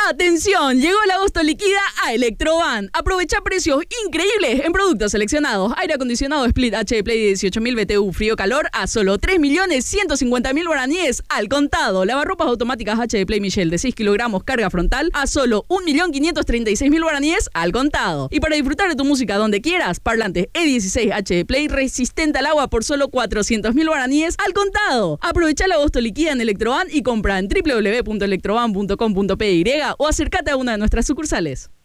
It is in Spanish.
¡Atención! Llegó el agosto liquida a Electroban. Aprovecha precios increíbles en productos seleccionados. Aire acondicionado Split HD Play de 18.000 BTU frío-calor a solo 3.150.000 guaraníes al contado. Lavarropas automáticas HD Play Michel de 6 kilogramos carga frontal a solo 1.536.000 guaraníes al contado. Y para disfrutar de tu música donde quieras, parlantes E16 HD Play resistente al agua por solo 400.000 guaraníes al contado. Aprovecha el agosto liquida en Electroban y compra en www.electroban.com.py o acércate a una de nuestras sucursales.